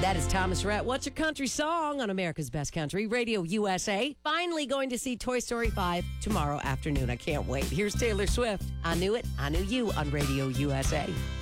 That is Thomas Rhett. What's Your Country Song on America's Best Country, Radio USA. Finally going to see Toy Story 5 tomorrow afternoon. I can't wait. Here's Taylor Swift. I Knew It, I Knew You on Radio USA.